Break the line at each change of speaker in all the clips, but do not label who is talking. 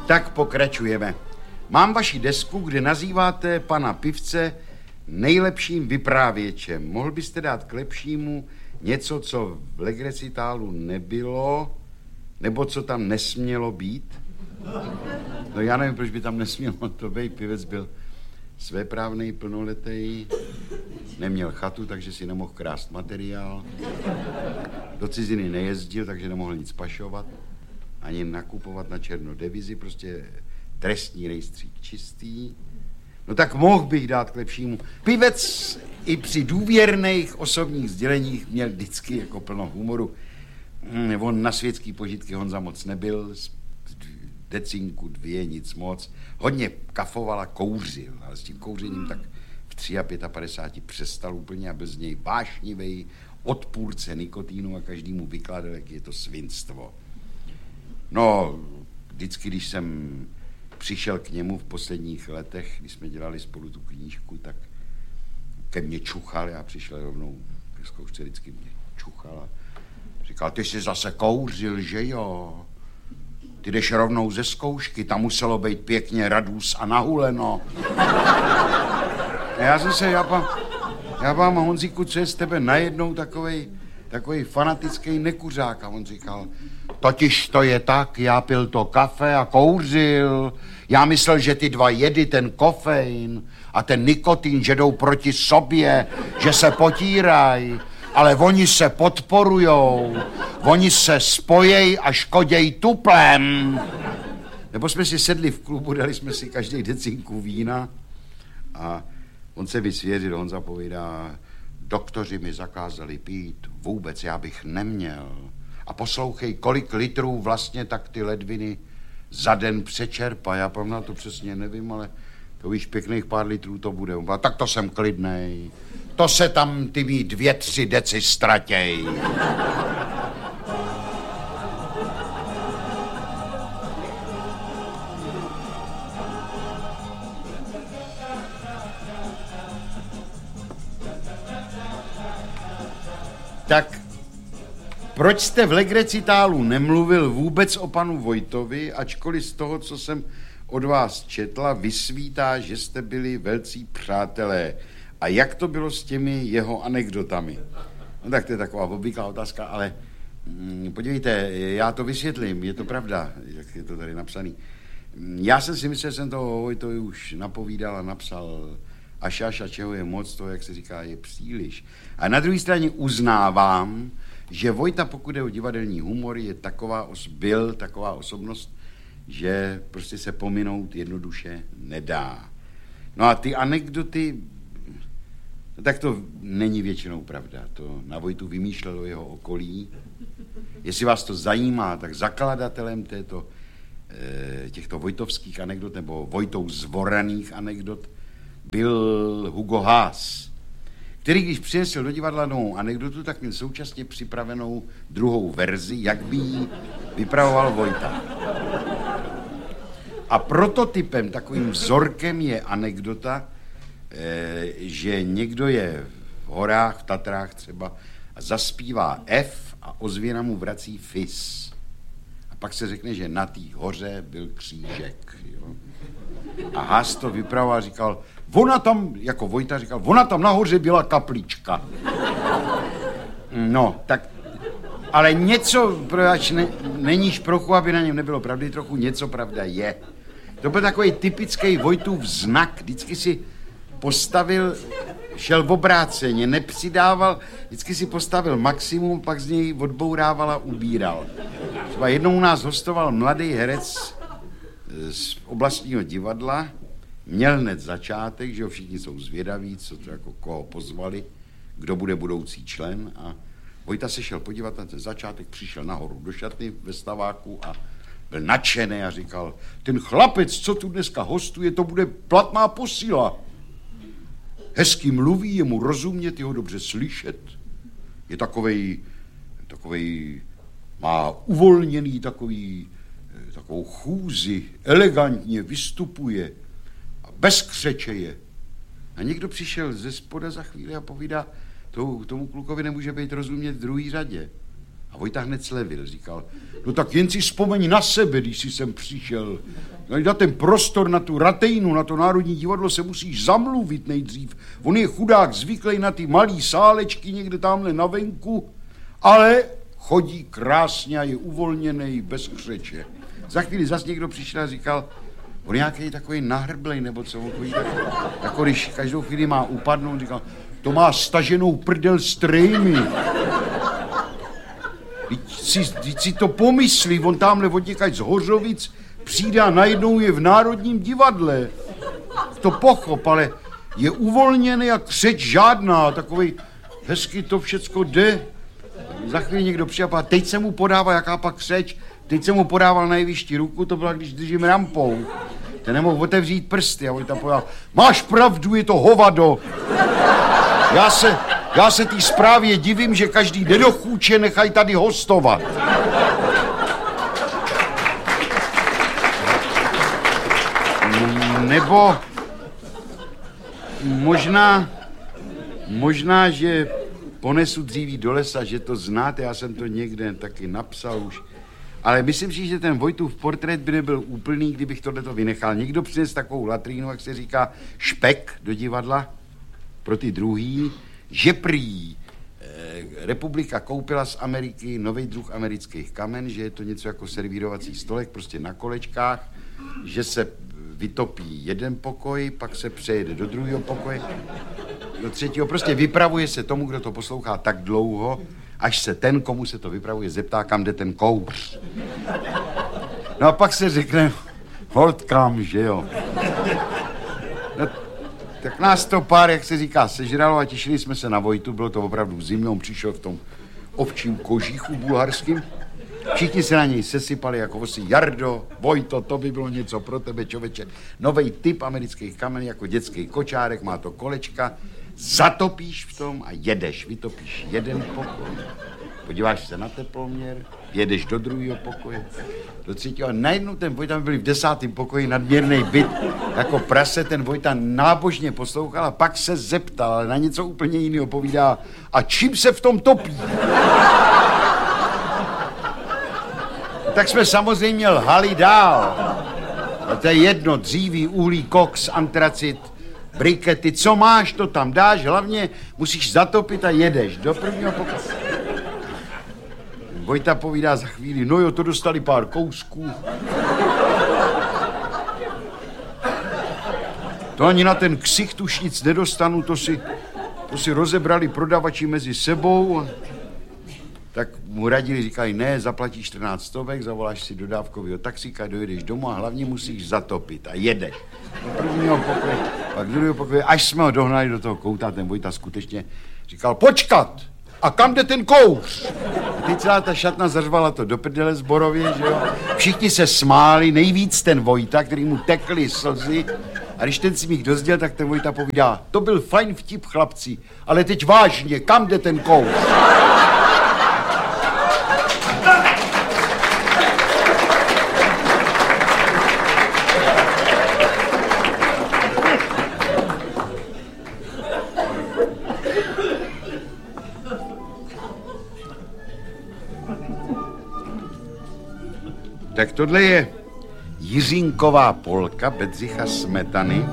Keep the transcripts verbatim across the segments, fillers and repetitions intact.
Tak pokračujeme. Mám vaši desku, kde nazýváte pana Pivce nejlepším vyprávěčem. Mohl byste dát k lepšímu něco, co v legrecitálu nebylo, nebo co tam nesmělo být? No já nevím, proč by tam nesmělo to být. Pivec byl svéprávnej, plnoletý, neměl chatu, takže si nemohl krást materiál. Do ciziny nejezdil, takže nemohl nic pašovat, ani nakupovat na černo devizi, prostě trestní rejstřík čistý. No tak mohl bych dát k lepšímu. Pivec i při důvěrných osobních sděleních měl vždycky jako plno humoru. On na světský požitky Honza moc nebyl, decinku, dvě, nic moc. Hodně kafoval a kouřil, ale s tím kouřením tak v padesát tři přestal úplně a byl z něj vášnivý odpůrce nikotínu a každému vykládal, jak je to svinstvo. No, vždycky, když jsem přišel k němu v posledních letech, když jsme dělali spolu tu knížku, tak ke mně čuchal, já přišel rovnou ke zkoušce, vždycky mě čuchal a říkal, ty jsi zase kouřil, že jo? Ty jdeš rovnou ze zkoušky, tam muselo být pěkně radůs a nahuleno. Já jsem se, já pám, já pám, Honzíku, co je z tebe najednou takovej, takovej fanatický nekuřák? A on říkal, totiž to je tak, já pil to kafe a kouřil. Já myslel, že ty dva jedy, ten kofein a ten nikotin, že jdou proti sobě, že se potírají. Ale oni se podporujou, oni se spojejí a škodějí tuplem. Nebo jsme si sedli v klubu, dali jsme si každý decinku vína a on se vysvěřil, on zapovídá, doktoři mi zakázali pít, vůbec já bych neměl. A poslouchej, kolik litrů vlastně tak ty ledviny za den přečerpá. Já pam na to přesně nevím, ale to víš, pěkných pár litrů to bude. A tak to jsem klidnej. To se tam ty mý dvě, tři deci ztratěj. Tak proč jste v legrecitálu nemluvil vůbec o panu Vojtovi, ačkoliv z toho, co jsem od vás četla, vysvítá, že jste byli velcí přátelé. A jak to bylo s těmi jeho anekdotami? No tak to je taková obvyklá otázka, ale mm, podívejte, já to vysvětlím, je to pravda, jak je to tady napsaný. Já jsem si myslel, že jsem toho Vojtovi už napovídal a napsal až až a čeho je moc, to, jak se říká, je příliš. A na druhé straně uznávám, že Vojta, pokud je o divadelní humor, je taková, byl taková osobnost, že prostě se pominout jednoduše nedá. No a ty anekdoty, no tak to není většinou pravda. To na Vojtu vymýšlelo jeho okolí. Jestli vás to zajímá, tak zakladatelem této, těchto vojtovských anekdot nebo Vojtou zvoraných anekdot byl Hugo Haas, který, když přinesl do divadla novou anekdotu, tak měl současně připravenou druhou verzi, jak by ji vypravoval Vojta. A prototypem, takovým vzorkem je anekdota, že někdo je v horách, v Tatrách třeba a zaspívá F a ozvěna mu vrací fis. A pak se řekne, že na té hoře byl křížek. Jo? A Haas to vypravoval a říkal, ona tam, jako Vojta říkal, ona tam nahoře byla kaplička. No, tak, ale něco, proč ne, není šprochu, aby na něm nebylo pravdy, trochu něco pravda je. To byl takový typický Vojtův znak, vždycky si postavil, šel v obráceně, nepřidával, vždycky si postavil maximum, pak z něj odbourával a ubíral. Třeba jednou u nás hostoval mladý herec z oblastního divadla, měl hned začátek, že ho všichni jsou zvědaví, co to jako koho pozvali, kdo bude budoucí člen a Vojta se šel podívat na ten začátek, přišel nahoru do šatny ve staváku a byl nadšený a říkal, ten chlapec, co tu dneska hostuje, to bude platná posila. Hezky mluví, je mu rozumět, je ho dobře slyšet. Je takovej, takovej, má uvolněný takový, takovou chůzi, elegantně vystupuje a bez křeče je. A někdo přišel ze spoda za chvíli a povídá, tomu, tomu klukovi nemůže být rozumět v druhý řadě. A Vojta hned slevil, říkal, no tak jen si vzpomeň na sebe, když jsi sem přišel. No na ten prostor, na tu Ratejnu, na to Národní divadlo se musíš zamluvit nejdřív. On je chudák zvyklý na ty malý sálečky někde tamhle na venku, ale chodí krásně a je uvolněný bez křeče. Za chvíli zas někdo přišel a říkal, on nějaký takový nahrblej, nebo co, on chodí tak, jako když každou chvíli má upadnout, říkal, to má staženou prdel z trejmy. Vždyť si, vždyť si to pomyslí, on tamhle odněkaď z Hořovic přijde a najednou je v Národním divadle. To pochop, ale je uvolněný a křeč žádná, takovej hezky to všecko jde. Za chvíli někdo přijde a teď se mu podává, jaká pak křeč, teď se mu podával na jevišti ruku, to byla, když držím rampou. Ten nemohl otevřít prsty a on tam podával, máš pravdu, je to hovado. Já se, já se té zprávě divím, že každý nedochůče nechají tady hostovat. Nebo možná, možná, že ponesu dříví do lesa, že to znáte, já jsem to někde taky napsal už. Ale myslím si, že ten Vojtův portrét by nebyl úplný, kdybych tohleto vynechal. Někdo přines takovou latrínu, jak se říká, špek do divadla pro ty druhý, že prý eh, republika koupila z Ameriky nový druh amerických kamen, že je to něco jako servírovací stolek, prostě na kolečkách, že se vytopí jeden pokoj, pak se přejede do druhého pokoje, do třetího. Prostě vypravuje se tomu, kdo to poslouchá tak dlouho, až se ten, komu se to vypravuje, zeptá, kam jde ten kouř. No a pak se řekne, hold kam, že jo. No, tak nás to pár, jak se říká, sežralo a těšili jsme se na Vojtu, bylo to opravdu v zimě, on přišel v tom ovčím kožíchu bulharským. Všichni se na něj sesypali jako vosy. Jardo, Vojto, to by bylo něco pro tebe, čověče. Novej typ amerických kamen jako dětský kočárek, má to kolečka. Zatopíš v tom a jedeš. Vytopíš jeden pokoj. Podíváš se na teploměr, jedeš do druhého pokoje, do třetího. A najednou ten Vojta, byli v desátém pokoji, nadměrný byt, jako prase, ten Vojta nábožně poslouchal a pak se zeptal, ale na něco úplně jiného povídá. A čím se v tom topí? Tak jsme samozřejmě lhali dál. A to je jedno, dříví, uhlí, koks, antracit, brikety, co máš, to tam dáš, hlavně musíš zatopit a jedeš do prvního pokoje. Vojta povídá za chvíli, no jo, to dostali pár kousků. To ani na ten ksicht už nic nedostanu, to si, to si rozebrali prodavači mezi sebou. Tak mu radili, říkají, ne, zaplatíš čtrnáct stovek, zavoláš si dodávkovýho taxíka, dojedeš domů a hlavně musíš zatopit a jedeš. Do prvního pokoje, pak do druhého pokoje, až jsme ho dohnali do toho kouta, ten Vojta skutečně říkal, počkat, a kam jde ten kouř? A teď celá ta šatna zařvala to do prdele Zborově, že jo? Všichni se smáli, nejvíc ten Vojta, který mu tekly slzy. A když ten smích dozděl, tak ten Vojta povídá, to byl fajn vtip, chlapci, ale teď vážně, kam jde ten kouř? Tak tohle je Jiřínková polka Bedřicha Smetany.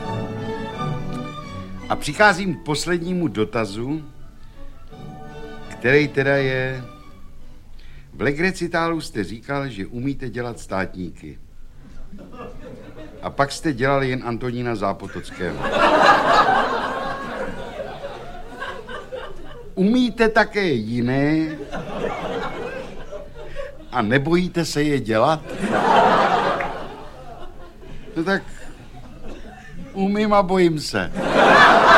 A přicházím k poslednímu dotazu, který teda je... V legrecitálu jste říkal, že umíte dělat státníky. A pak jste dělali jen Antonína Zápotockého. Umíte také jiné a nebojíte se je dělat? No tak umím a bojím se.